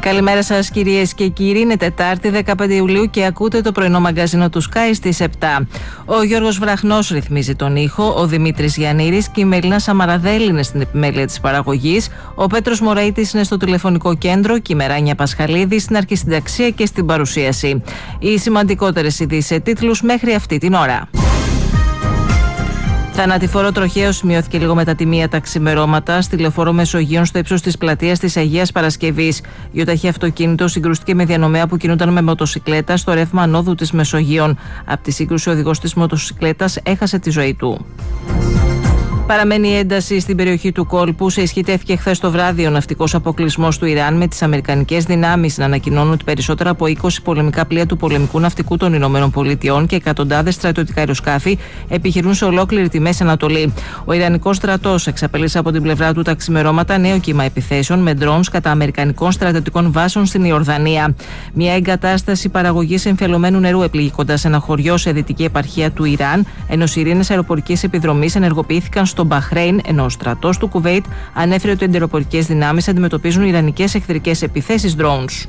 Καλημέρα σας κυρίες και κύριοι, είναι Τετάρτη 15 Ιουλίου και ακούτε το πρωινό μαγκαζίνο του Sky στις 7. Ο Γιώργος Βραχνός ρυθμίζει τον ήχο, ο Δημήτρης Γιαννήρης και η Μελίνα Σαμαραδέλη είναι στην επιμέλεια της παραγωγής, ο Πέτρος Μωραΐτης είναι στο τηλεφωνικό κέντρο και η Μεράνια Πασχαλίδη στην αρχισυνταξία και στην παρουσίαση. Οι σημαντικότερες ειδήσεις σε τίτλους μέχρι αυτή την ώρα. Θανατηφόρο τροχαίο σημειώθηκε λίγο μετά τη 1 τα ξημερώματα στη λεωφόρο Μεσογείων στο ύψος της πλατείας της Αγίας Παρασκευής. Ιοταχή αυτοκίνητο συγκρούστηκε με διανομέα που κινούνταν με μοτοσικλέτα στο ρεύμα ανόδου της Μεσογείων. Από τη σύγκρουση, ο οδηγός της μοτοσικλέτας έχασε τη ζωή του. Παραμένει η ένταση στην περιοχή του κόλπου. Σε ισχύ τέθηκε χθες το βράδυ ο ναυτικός αποκλεισμός του Ιράν, με τις αμερικανικές δυνάμεις να ανακοινώνουν ότι περισσότερα από 20 πολεμικά πλοία του πολεμικού ναυτικού των ΗΠΑ και εκατοντάδες στρατιωτικά αεροσκάφη επιχειρούν σε ολόκληρη τη Μέση Ανατολή. Ο Ιρανικός στρατός εξαπέλυσε από την πλευρά του τα ξημερώματα νέο κύμα επιθέσεων με ντρόουνς κατά αμερικανικών στρατιωτικών βάσεων στην Ιορδανία. Μια εγκατάσταση παραγωγής εμφιαλωμένου νερού επλήγει κοντά σε ένα χωριό σε δυτική επαρχία του Ιράν, ενώ σιρήνες αεροπορικής επιδρομής ενεργοποιήθηκαν στο Μπαχρέιν, ενώ ο στρατός του Κουβέιτ ανέφερε ότι οι εντεροπορικές δυνάμεις αντιμετωπίζουν ιρανικές εχθρικές επιθέσεις drones.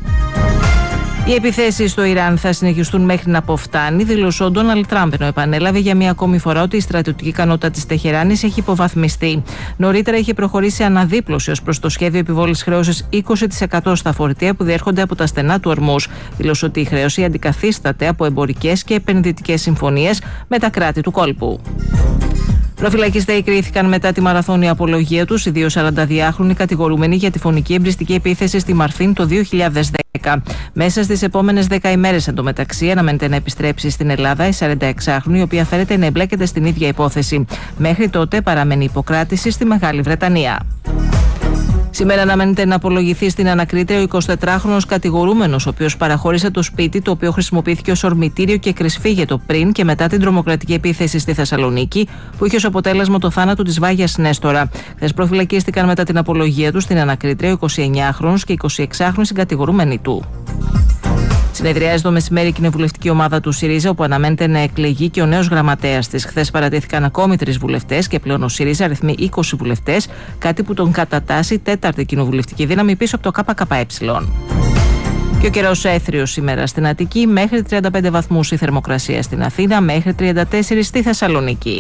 Οι επιθέσεις στο Ιράν θα συνεχιστούν μέχρι να αποφτάνει, δήλωσε ο Ντόναλντ Τραμπ, ενώ επανέλαβε για μία ακόμη φορά ότι η στρατιωτική ικανότητα της Τεχεράνης έχει υποβαθμιστεί. Νωρίτερα είχε προχωρήσει αναδίπλωση ως προς το σχέδιο επιβόλησης χρέωσης 20% στα φορτία που διέρχονται από τα στενά του Ορμούς. Δήλωσε ότι η χρέωση αντικαθίσταται από εμπορικές και επενδυτικές συμφωνίες με τα κράτη του κόλπου. Προφυλακιστέοι κρίθηκαν μετά τη μαραθώνια απολογία τους οι δύο 42χρονοι κατηγορούμενοι για τη φωνική εμπριστική επίθεση στη Μαρφίν το 2010. Μέσα στις επόμενες 10 ημέρες εντωμεταξύ αναμένεται να επιστρέψει στην Ελλάδα η 46χρονη, η οποία φέρεται να εμπλέκεται στην ίδια υπόθεση. Μέχρι τότε παραμένει υποκράτηση στη Μεγάλη Βρετανία. Σήμερα αναμένεται να απολογηθεί στην ανακρίτρια ο 24χρονος κατηγορούμενος, ο οποίος παραχώρησε το σπίτι, το οποίο χρησιμοποιήθηκε ως ορμητήριο και κρυσφύγετο πριν και μετά την τρομοκρατική επίθεση στη Θεσσαλονίκη, που είχε ως αποτέλεσμα το θάνατο της Βάγιας Νέστορα. Χθες προφυλακίστηκαν μετά την απολογία του στην ανακρίτρια ο 29χρονος και 26χρονοι συγκατηγορούμενοι του. Συνεδριάζει το μεσημέρι η κοινοβουλευτική ομάδα του ΣΥΡΙΖΑ, όπου αναμένεται να εκλεγεί και ο νέος γραμματέας της. Χθες παρατέθηκαν ακόμη 3 βουλευτές και πλέον ο ΣΥΡΙΖΑ αριθμεί 20 βουλευτές, κάτι που τον κατατάσσει τέταρτη κοινοβουλευτική δύναμη πίσω από το ΚΚΕ. Και ο καιρός έθριος σήμερα στην Αττική, μέχρι 35 βαθμούς η θερμοκρασία στην Αθήνα, μέχρι 34 στη Θεσσαλονίκη.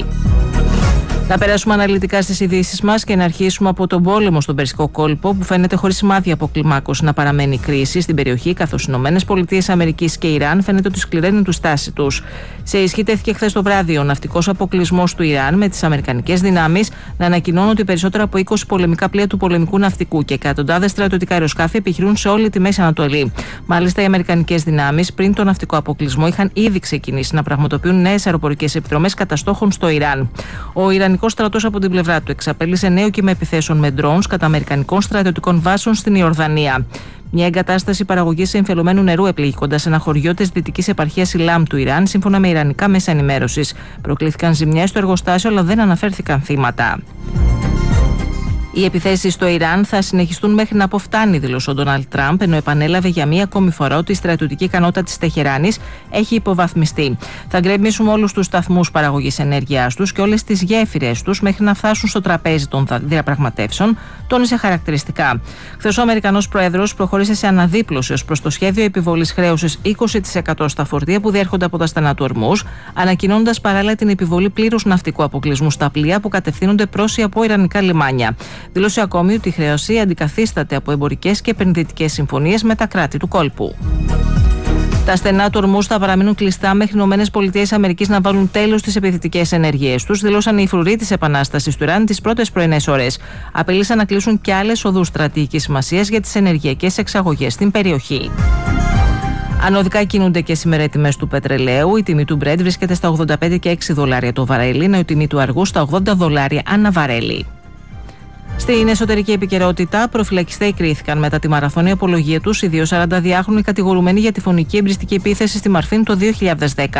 Να περάσουμε αναλυτικά στις ειδήσεις μας και να αρχίσουμε από τον πόλεμο στον Περσικό κόλπο, που φαίνεται χωρίς σημάδια αποκλιμάκωση να παραμένει κρίση στην περιοχή, καθώς οι ΗΠΑ και Ιράν φαίνεται ότι σκληραίνουν τη στάση τους. Σε ισχύ τέθηκε χθες το βράδυ ο ναυτικός αποκλεισμός του Ιράν, με τις αμερικανικές δυνάμεις να ανακοινώνουν ότι περισσότερα από 20 πολεμικά πλοία του πολεμικού ναυτικού και εκατοντάδες στρατιωτικά αεροσκάφη επιχειρούν σε όλη τη Μέση Ανατολή. Μάλιστα, οι αμερικανικές δυνάμεις πριν τον ναυτικό αποκλεισμό είχαν ήδη ξεκινήσει να πραγματοποιούν νέες αεροπορικές επιδρομές κατά στόχων στο Ιράν. Ο Ιρανικός στρατός από την πλευρά του εξαπέλυσε νέο κύμα επιθέσεων με ντρόουνς κατά αμερικανικών στρατιωτικών βάσεων στην Ιορδανία. Μια εγκατάσταση παραγωγής εμφιαλωμένου νερού επλήγει κοντά σε ένα χωριό της δυτικής επαρχίας Ιλάμ του Ιράν, σύμφωνα με ιρανικά μέσα ενημέρωσης. Προκλήθηκαν ζημιές στο εργοστάσιο, αλλά δεν αναφέρθηκαν θύματα. Οι επιθέσεις στο Ιράν θα συνεχιστούν μέχρι να αποφτάνει, δήλωσε ο Ντόναλντ Τραμπ, ενώ επανέλαβε για μία ακόμη φορά ότι η στρατιωτική ικανότητα της Τεχεράνης έχει υποβαθμιστεί. Θα γκρεμίσουμε όλους τους σταθμούς παραγωγής ενέργειάς τους και όλες τις γέφυρες τους μέχρι να φτάσουν στο τραπέζι των διαπραγματεύσεων, τόνισε χαρακτηριστικά. Χθες ο Αμερικανός Πρόεδρος προχώρησε σε αναδίπλωση ως προς το σχέδιο επιβολής χρέωσης 20% στα φορτία που διέρχονται από τα στενά του Ορμούς, ανακοινώνοντας παράλληλα την επιβολή πλήρους ναυτικού αποκλεισμού στα πλοία που κατευθύνονται προς ή από ιρανικά λιμάνια. Δήλωσε ακόμη ότι η χρέωση αντικαθίσταται από εμπορικές και επενδυτικές συμφωνίες με τα κράτη του κόλπου. Τα στενά του Ορμούς θα παραμείνουν κλειστά μέχρι οι ΗΠΑ να βάλουν τέλος στις επιθετικές ενέργειές τους, δηλώσαν οι φρουροί της Επανάστασης του Ιράν τις πρώτες πρωινές ώρες. Απείλησαν να κλείσουν και άλλες οδούς στρατηγικής σημασίας για τις ενεργειακές εξαγωγές στην περιοχή. Ανωδικά κινούνται και σήμερα οι τιμές του πετρελαίου. Η τιμή του Brent βρίσκεται στα $85 και $6 το βαρέλι, ενώ η τιμή του αργού στα $80 ανά βαρέλι. Στην εσωτερική επικαιρότητα, προφυλακιστέοι κρίθηκαν μετά τη μαραθώνια απολογία τους οι δύο 42χρονοι κατηγορουμένοι για τη φωνική εμπριστική επίθεση στη Μαρφίν το 2010.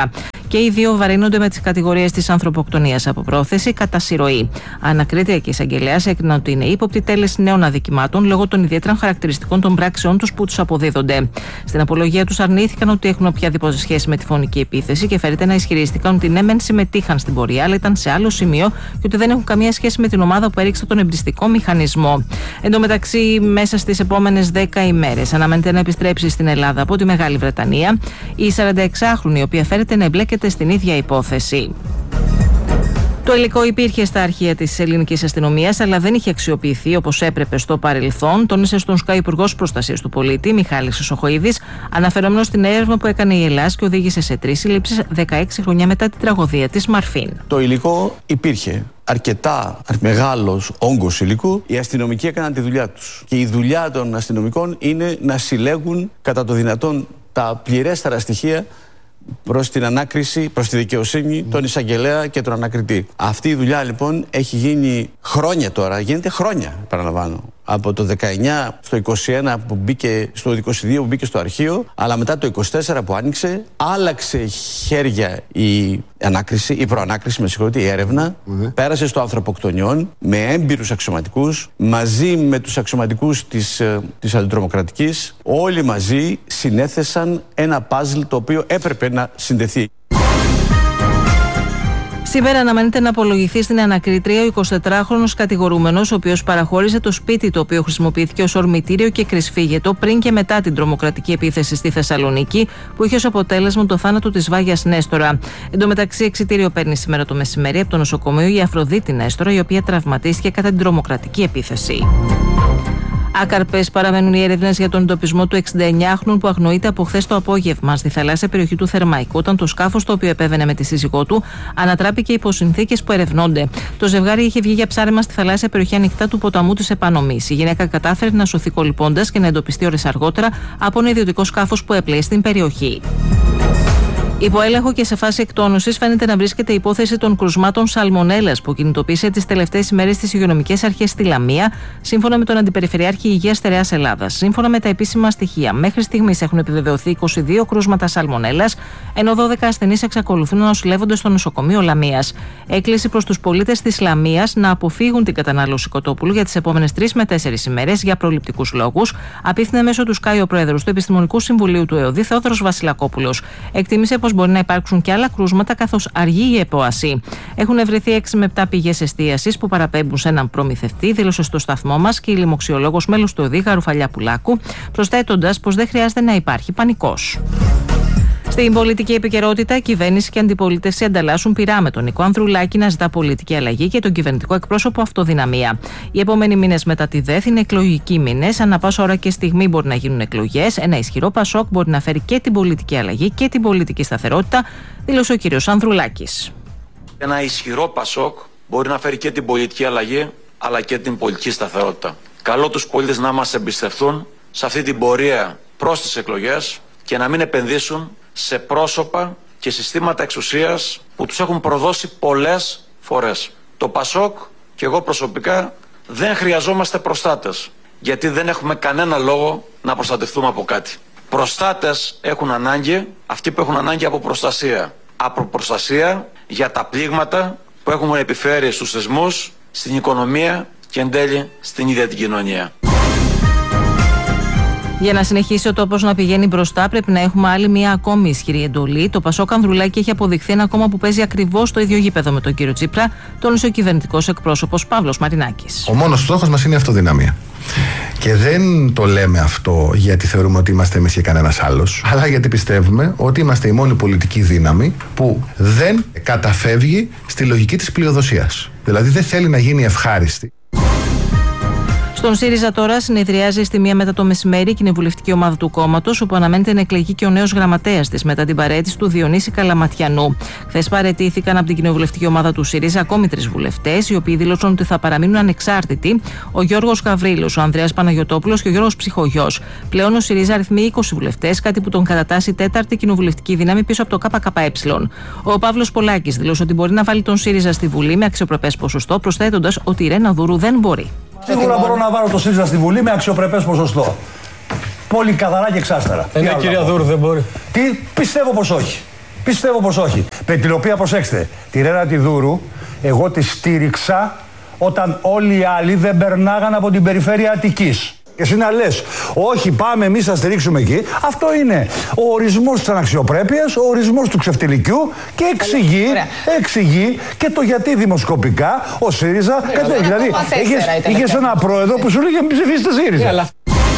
και οι δύο βαρύνονται με τις κατηγορίες της ανθρωποκτονίας από πρόθεση κατά συρροή. Ανακρίτρια και εισαγγελέας έκριναν ότι είναι ύποπτοι τέλεση νέων αδικημάτων λόγω των ιδιαίτερων χαρακτηριστικών των πράξεών τους που τους αποδίδονται. Στην απολογία τους αρνήθηκαν ότι έχουν οποιαδήποτε σχέση με τη φωνική επίθεση και φέρεται να ισχυρίστηκαν ότι ναι, μεν συμμετείχαν στην πορεία, αλλά ήταν σε άλλο σημείο και ότι δεν έχουν καμία σχέση με την ομάδα που έριξε τον εμπριστικό μηχανισμό. Εν τω μεταξύ, μέσα στις επόμενες 10 ημέρες αναμένεται να επιστρέψει στην Ελλάδα από τη Μεγάλη Βρετανία η 46χρονη, η οποία φέρεται να εμπλέκεται στην ίδια υπόθεση. Το υλικό υπήρχε στα αρχεία της ελληνικής αστυνομίας, αλλά δεν είχε αξιοποιηθεί όπως έπρεπε στο παρελθόν, τόνισε στον ΣΚΑ Υπουργός Προστασίας του Πολίτη, Μιχάλης Σοχοίδης, αναφερόμενος στην έρευνα που έκανε η ΕΛΑΣ και οδήγησε σε 3 συλλήψεις 16 χρόνια μετά την τραγωδία της Μαρφίν. Το υλικό υπήρχε. Αρκετά μεγάλος όγκος υλικού. Οι αστυνομικοί έκαναν τη δουλειά τους. Και η δουλειά των αστυνομικών είναι να συλλέγουν κατά το δυνατόν τα πληρέστερα στοιχεία προς την ανάκριση, προς τη δικαιοσύνη, τον εισαγγελέα και τον ανακριτή. Αυτή η δουλειά λοιπόν έχει γίνει χρόνια τώρα, γίνεται χρόνια, παραλαμβάνω. Από το 19 στο 21 που μπήκε, στο 22 που μπήκε στο αρχείο, αλλά μετά το 24 που άνοιξε, άλλαξε χέρια η ανάκριση, η προανάκριση, με συγχωρείτε, η έρευνα, πέρασε στο ανθρωποκτονιών με έμπειρους αξιωματικούς, μαζί με τους αξιωματικούς της αντιτρομοκρατικής, όλοι μαζί συνέθεσαν ένα παζλ το οποίο έπρεπε να συνδεθεί. Σήμερα αναμένεται να απολογηθεί στην ανακρίτρια ο 24χρονος κατηγορούμενος, ο οποίος παραχώρησε το σπίτι το οποίο χρησιμοποιήθηκε ως ορμητήριο και κρυσφύγετο πριν και μετά την τρομοκρατική επίθεση στη Θεσσαλονίκη, που είχε ως αποτέλεσμα το θάνατο της Βάγιας Νέστορα. Εν τω μεταξύ, εξιτήριο παίρνει σήμερα το μεσημέρι από το νοσοκομείο η Αφροδίτη Νέστορα, η οποία τραυματίστηκε κατά την τρομοκρατική επίθεση. Άκαρπες παραμένουν οι έρευνες για τον εντοπισμό του 69χρονου που αγνοείται από χθες το απόγευμα στη θαλάσσια περιοχή του Θερμαϊκού, όταν το σκάφος το οποίο επέβαινε με τη σύζυγό του ανατράπηκε υπό συνθήκες που ερευνώνται. Το ζευγάρι είχε βγει για ψάρεμα στη θαλάσσια περιοχή ανοιχτά του ποταμού της Επανομής. Η γυναίκα κατάφερε να σωθεί κολυμπώντας και να εντοπιστεί ώρες αργότερα από ένα ιδιωτικό σκάφος που έπλεε στην περιοχή. Υπό έλεγχο και σε φάση εκτόνωσης φαίνεται να βρίσκεται η υπόθεση των κρουσμάτων σαλμονέλας που κινητοποίησε τις τελευταίες ημέρες τις υγειονομικές αρχές στη Λαμία, σύμφωνα με τον Αντιπεριφερειάρχη Υγείας Στερεάς Ελλάδας. Σύμφωνα με τα επίσημα στοιχεία, μέχρι στιγμής έχουν επιβεβαιωθεί 22 κρούσματα σαλμονέλας, ενώ 12 ασθενείς εξακολουθούν να νοσηλεύονται στο νοσοκομείο Λαμίας. Έκκληση προς τους πολίτες της Λαμίας να αποφύγουν την κατανάλωση κοτόπουλου για τις επόμενες 3 με 4 ημέρες για προληπτικούς λόγους, απίθυνε μέσω του ΣΚΑΙ ο πρόεδρος του Επιστημονικού Συμβουλίου του ΕΟΔΗ, Θεόδωρος Βασιλακόπουλος. Εκτίμησε πως μπορεί να υπάρξουν και άλλα κρούσματα, καθώς αργεί η επόαση. Έχουν ευρεθεί 6 με 7 πηγές εστίασης που παραπέμπουν σε έναν προμηθευτή, δήλωσε στο σταθμό μας και η λοιμοξιολόγος μέλος του ΕΟΔΗ, Γαρουφαλιά Πουλάκου, προσθέτοντας πως δεν χρειάζεται να υπάρχει πανικός. Στην πολιτική επικαιρότητα, κυβέρνηση και αντιπολίτευση ανταλλάσσουν πυρά με τον Νικό Ανδρουλάκη να ζητά πολιτική αλλαγή και τον κυβερνητικό εκπρόσωπο αυτοδυναμία. Οι επόμενοι μήνες μετά τη ΔΕΘ είναι εκλογικοί μήνες. Ανά πάσα ώρα και στιγμή μπορεί να γίνουν εκλογές. Ένα ισχυρό Πασόκ μπορεί να φέρει και την πολιτική αλλαγή και την πολιτική σταθερότητα, δήλωσε ο κ. Ανδρουλάκης. Ένα ισχυρό Πασόκ μπορεί να φέρει και την πολιτική αλλαγή, αλλά και την πολιτική σταθερότητα. Καλώ τους πολίτες να μας εμπιστευτούν σε αυτή την πορεία προς τις εκλογές και να μην επενδύσουν σε πρόσωπα και συστήματα εξουσίας που τους έχουν προδώσει πολλές φορές. Το Πασόκ και εγώ προσωπικά δεν χρειαζόμαστε προστάτες, γιατί δεν έχουμε κανένα λόγο να προστατευτούμε από κάτι. Προστάτες έχουν ανάγκη αυτοί που έχουν ανάγκη από προστασία. Από προστασία για τα πλήγματα που έχουμε επιφέρει στους θεσμούς, στην οικονομία και εν τέλει στην ίδια την κοινωνία. Για να συνεχίσει ο τόπος να πηγαίνει μπροστά, πρέπει να έχουμε άλλη μια ακόμη ισχυρή εντολή. Το Πασόκ Ανδρουλάκη έχει αποδειχθεί ένα κόμμα που παίζει ακριβώς το ίδιο γήπεδο με τον κύριο Τσίπρα, τόνισε ο κυβερνητικός εκπρόσωπος Παύλος Μαρινάκης. Ο μόνος στόχος μας είναι η αυτοδυναμία. Και δεν το λέμε αυτό γιατί θεωρούμε ότι είμαστε εμείς και κανένας άλλος, αλλά γιατί πιστεύουμε ότι είμαστε η μόνη πολιτική δύναμη που δεν καταφεύγει στη λογική της πλειοδοσίας. Δηλαδή δεν θέλει να γίνει ευχάριστη. Στον ΣΥΡΙΖΑ τώρα συνεδριάζει στη 1 μετά το μεσημέρι η κοινοβουλευτική ομάδα του κόμματος, όπου αναμένεται να εκλεγεί και ο νέος γραμματέας της μετά την παραίτηση του Διονύση Καλαματιανού. Χθες παραιτήθηκαν από την κοινοβουλευτική ομάδα του ΣΥΡΙΖΑ ακόμη 3 βουλευτές, οι οποίοι δήλωσαν ότι θα παραμείνουν ανεξάρτητοι: ο Γιώργος Γαβρίλος, ο Ανδρέας Παναγιωτόπουλος και ο Γιώργος Ψυχογιός. Πλέον ο ΣΥΡΙΖΑ αριθμεί 20 βουλευτές, κάτι που τον κατατάσσει τέταρτη κοινοβουλευτική δύναμη πίσω από το ΚΚΕ. Ο Παύλος Πολάκης δήλωσε ότι μπορεί να βάλει τον ΣΥΡΙΖΑ στη Βουλή με αξιοπρεπές ποσοστό, προσθέτοντας ότι η Ρένα Δούρου δεν μπορεί. Σίγουρα μπορώ να βάλω το ΣΥΡΙΖΑ στη Βουλή με αξιοπρεπές ποσοστό. Πολύ καθαρά και εξάστερα. Κυρία Δούρου δεν μπορεί. Τι, πιστεύω πως όχι. Πιστεύω πως όχι. Με την οποία, προσέξτε, τη Ρένα τη Δούρου, εγώ τη στήριξα όταν όλοι οι άλλοι δεν περνάγαν από την περιφέρεια Αττικής. Και εσύ να λες, όχι, πάμε εμείς να στηρίξουμε εκεί. Αυτό είναι ο ορισμός της αναξιοπρέπειας, ο ορισμός του ξεφτιλικιού και εξηγεί και το γιατί δημοσκοπικά ο ΣΥΡΙΖΑ κατέβηκε. Δηλαδή, είχες ένα πρόεδρο που σου λέγε μην ψηφίσετε ΣΥΡΙΖΑ.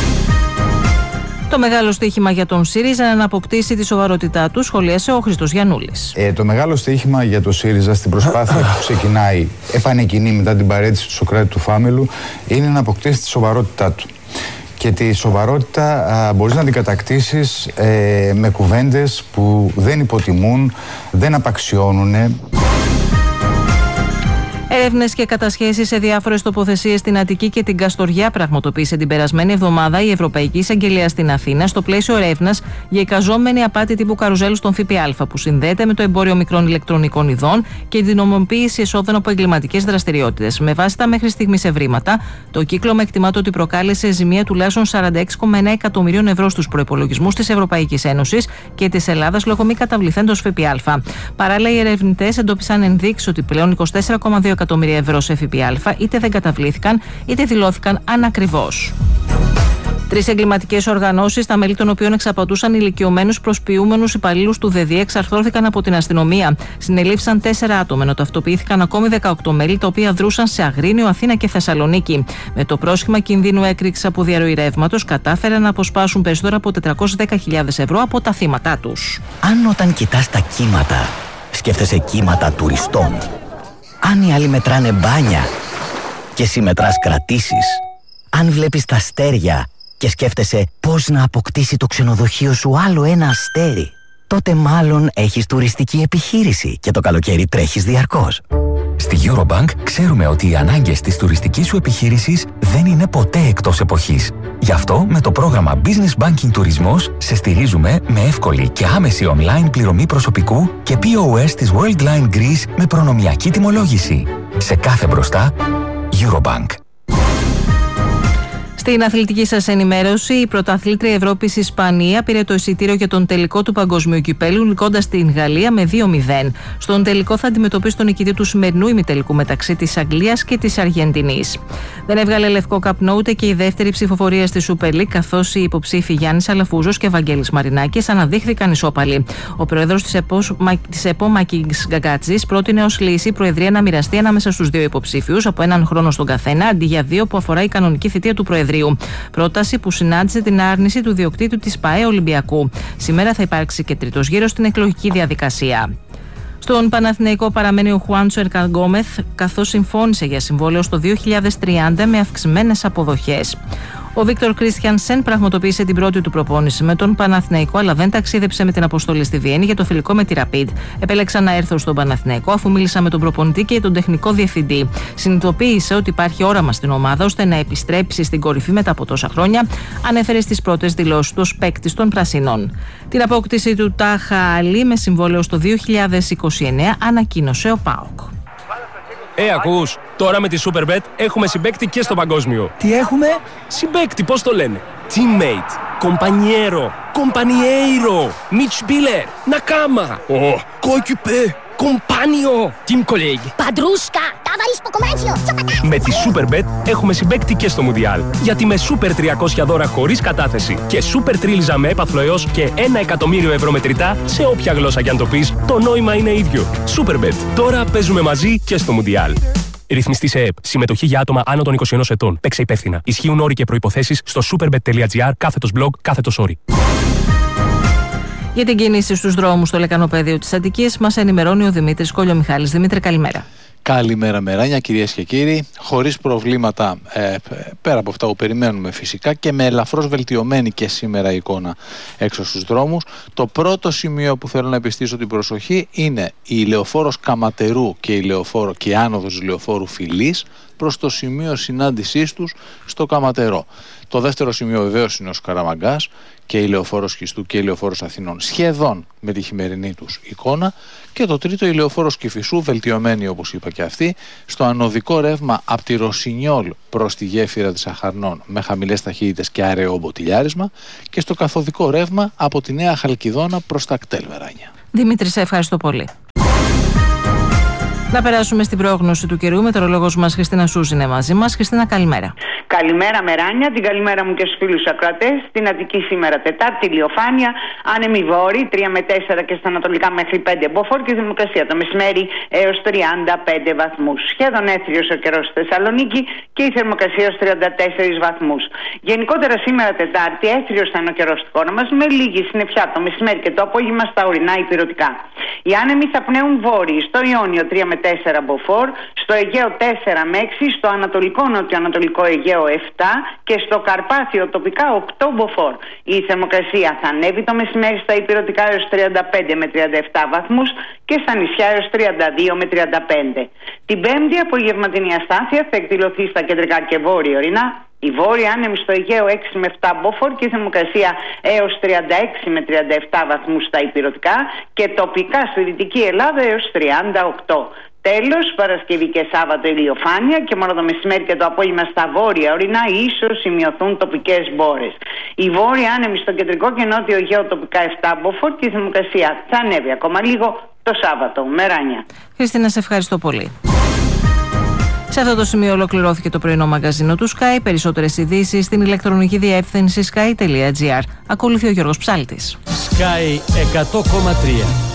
Το μεγάλο στοίχημα για τον ΣΥΡΙΖΑ είναι να αποκτήσει τη σοβαρότητά του, σχολίασε ο Χρήστος Γιαννούλης. Το μεγάλο στοίχημα για τον ΣΥΡΙΖΑ στην προσπάθεια που ξεκινάει επανεκκινεί μετά την παρέτηση του Σωκράτη του Φάμελου είναι να αποκτήσει τη σοβαρότητά του. Και τη σοβαρότητα μπορείς να την κατακτήσεις με κουβέντες που δεν υποτιμούν, δεν απαξιώνουν. Έρευνες και κατασχέσεις σε διάφορες τοποθεσίες στην Αττική και την Καστοριά πραγματοποίησε την περασμένη εβδομάδα η Ευρωπαϊκή Εισαγγελία στην Αθήνα στο πλαίσιο έρευνας για εικαζόμενη απάτη τύπου καρουζέλου στον ΦΠΑ που συνδέεται με το εμπόριο μικρών ηλεκτρονικών ειδών και την νομιμοποίηση εσόδων από εγκληματικές δραστηριότητες. Με βάση τα μέχρι στιγμής ευρήματα, το κύκλωμα εκτιμάται ότι προκάλεσε ζημία τουλάχιστον 46,1 εκατομμυρίων ευρώ στους προϋπολογισμούς της Ευρωπαϊκής Ένωσης και της Ελλάδας λόγω μη καταβληθέντος ΦΠΑ. Παράλληλα, οι ερευνητές εντόπισαν ενδείξεις ότι πλέον 24,2 εκατομμύρια ευρώ σε ΦΠΑ είτε δεν καταβλήθηκαν είτε δηλώθηκαν ανακριβώς. 3 εγκληματικές οργανώσεις, τα μέλη των οποίων εξαπατούσαν ηλικιωμένους προσποιούμενους υπαλλήλους του ΔΕΔΙ, εξαρθρώθηκαν από την αστυνομία. Συνελήφθησαν 4 άτομα, ενώ ταυτοποιήθηκαν ακόμη 18 μέλη, τα οποία δρούσαν σε Αγρίνιο, Αθήνα και Θεσσαλονίκη. Με το πρόσχημα κινδύνου έκρηξης από διαρροή ρεύματος, κατάφεραν να αποσπάσουν περισσότερα από 410.000 ευρώ από τα θύματά τους. Αν όταν κοιτάς τα κύματα, σκέφτεσαι κύματα τουριστών. Αν οι άλλοι μετράνε μπάνια και εσύ μετράς κρατήσεις. Αν βλέπεις τα αστέρια και σκέφτεσαι πώς να αποκτήσει το ξενοδοχείο σου άλλο ένα αστέρι, τότε μάλλον έχεις τουριστική επιχείρηση και το καλοκαίρι τρέχεις διαρκώς. Στη Eurobank ξέρουμε ότι οι ανάγκες της τουριστικής σου επιχείρησης δεν είναι ποτέ εκτός εποχής. Γι' αυτό με το πρόγραμμα Business Banking Τουρισμός σε στηρίζουμε με εύκολη και άμεση online πληρωμή προσωπικού και POS της Worldline Greece με προνομιακή τιμολόγηση. Σε κάθε μπροστά, Eurobank. Στην αθλητική σας ενημέρωση, η πρωταθλήτρια Ευρώπης Ισπανία πήρε το εισιτήριο για τον τελικό του Παγκοσμίου Κυπέλλου, νικώντας την Γαλλία με 2-0. Στον τελικό θα αντιμετωπίσει τον νικητή του σημερινού ημιτελικού μεταξύ της Αγγλίας και της Αργεντινής. Δεν έβγαλε λευκό καπνό ούτε και η δεύτερη ψηφοφορία στη Super League, καθώς οι υποψήφοι Γιάννης Αλαφούζος και Βαγγέλης Μαρινάκης αναδείχθηκαν ισόπαλοι. Ο πρόεδρος της ΕΠΟ, Μάκης Γκαγκάτζης, πρότεινε ως λύση η Προεδρία να μοιραστεί ανάμεσα στους 2 υποψήφιους από έναν χρόνο στον καθένα, αντί για 2 που αφορά η κανονική θητεία του Προεδρείου. Πρόταση που συνάντησε την άρνηση του διοκτήτου της ΠΑΕ Ολυμπιακού. Σήμερα θα υπάρξει και τρίτος γύρος στην εκλογική διαδικασία. Στον Παναθηναϊκό παραμένει ο Χουάντσο Ερκαγκόμεθ, καθώς συμφώνησε για συμβόλαιο στο 2030 με αυξημένες αποδοχές. Ο Βίκτορ Κρίστιανσεν πραγματοποίησε την πρώτη του προπόνηση με τον Παναθηναϊκό, αλλά δεν ταξίδεψε με την αποστολή στη Βιέννη για το φιλικό με τη Rapid. Επέλεξα να έρθω στον Παναθηναϊκό αφού μίλησα με τον προπονητή και τον τεχνικό διευθυντή. Συνειδητοποίησε ότι υπάρχει όραμα στην ομάδα ώστε να επιστρέψει στην κορυφή μετά από τόσα χρόνια, ανέφερε στις πρώτες δηλώσεις του ως παίκτης των Πρασινών. Την απόκτηση του Τάχα Αλή με συμβόλαιο στο 2029 ανακοίνωσε ο ΠΑΟΚ. Ακούς, τώρα με τη Superbet έχουμε συμπαίκτη και στο παγκόσμιο. Τι έχουμε? Συμπαίκτη, πώς το λένε? Teammate, compañero, compañeiro, Mitspieler, Nakama, coéquipier, compagno, team colleague. Παντρούσκα, ταβαρίσκο κομμάτσιο, Με τη Superbet έχουμε συμπαίκτη και στο Μουντιάλ. Γιατί με Super 300 δώρα χωρίς κατάθεση και Super Τρίλιζα με έπαθλο έως και 1 εκατομμύριο ευρώ μετρητά, σε όποια γλώσσα κι αν το πεις, το νόημα είναι ίδιο. Superbet. Τώρα παίζουμε μαζί και στο Μουντιάλ. Ρυθμιστή σε ΕΠ. Συμμετοχή για άτομα άνω των 21 ετών. Παίξε υπεύθυνα. Ισχύουν όροι και προϋποθέσεις στο superbet.gr/blog/όροι. Για την κίνηση στους δρόμους στο λεκανοπέδιο της Αττικής μας ενημερώνει ο Δημήτρης Κολιομιχάλης. Δημήτρη, καλημέρα. Καλημέρα Μεράνια, κυρίες και κύριοι. Χωρίς προβλήματα, πέρα από αυτά που περιμένουμε φυσικά, και με ελαφρώς βελτιωμένη και σήμερα εικόνα έξω στους δρόμους. Το πρώτο σημείο που θέλω να επιστήσω την προσοχή είναι η λεωφόρος Καματερού και η άνοδος λεωφόρου Φιλής προς το σημείο συνάντησής τους στο Καματερό. Το δεύτερο σημείο βεβαίως είναι ο Σκαραμαγκάς και η λεωφόρος Χιστού και η λεωφόρος Αθηνών σχεδόν με τη χειμερινή τους εικόνα. Και το τρίτο, η λεωφόρος Κηφισού, βελτιωμένη όπως είπα και αυτή, στο ανωδικό ρεύμα από τη Ρωσινιόλ προς τη γέφυρα της Αχαρνών με χαμηλές ταχύτητες και αραιό μποτιλιάρισμα, και στο καθοδικό ρεύμα από τη Νέα Χαλκιδόνα προς τα Κτέλ, Μεράνια. Δημήτρη, σε ευχαριστώ πολύ. Να περάσουμε στην πρόγνωση του καιρού. Μετεωρολόγος μας Χριστίνα Σούζ είναι μαζί μας. Χριστίνα, καλημέρα. Καλημέρα, Μεράνια. Την καλημέρα μου και στους φίλους ακροατές. Στην Αττική σήμερα Τετάρτη, ηλιοφάνεια. Άνεμοι βόρειοι, 3 με 4 και στα ανατολικά μέχρι 5 μποφόρ και θερμοκρασία το μεσημέρι έως 35 βαθμούς. Σχεδόν έθριος ο καιρός στη Θεσσαλονίκη και η θερμοκρασία έως 34 βαθμούς. Γενικότερα σήμερα Τετάρτη, έθριος θα είναι ο καιρός στη χώρα μας με λίγη συννεφιά το μεσημέρι και το απόγευμα στα ορεινά υπηρετικά. Οι άνεμοι θα πνέουν βόρειοι στο Ιόνιο 3 με 4 μποφόρ, στο Αιγαίο 4 με 6, στο Ανατολικό Νοτιοανατολικό Αιγαίο 7 και στο Καρπάθιο τοπικά 8 μποφόρ. Η θερμοκρασία θα ανέβει το μεσημέρι στα υπηρετικά έως 35 με 37 βαθμούς και στα νησιά έως 32 με 35. Την Πέμπτη απογευματινή αστάθεια θα εκδηλωθεί στα κεντρικά και βόρεια ορεινά. Η βόρεια άνεμη στο Αιγαίο 6 με 7 μποφόρ και η θερμοκρασία έως 36 με 37 βαθμούς στα υπηρετικά και τοπικά στη Δυτική Ελλάδα έως 38. Τέλος, Παρασκευή και Σάββατο ηλιοφάνεια και μόνο το μεσημέρι και το απόγευμα στα βόρεια ορεινά ίσως σημειωθούν τοπικές μπόρες. Η βόρεια άνεμη στο κεντρικό και νότιο Αιγαίο τοπικά 7 μποφόρ και η θερμοκρασία θα ανέβει ακόμα λίγο το Σάββατο. Μεράνια. Χριστίνα, σε ευχαριστώ πολύ. Σε αυτό το σημείο ολοκληρώθηκε το πρωινό μαγκαζίνο του Sky. Περισσότερες ειδήσεις στην ηλεκτρονική διεύθυνση sky.gr. Ακολουθεί ο Γιώργος Ψάλτης. Sky 100,3.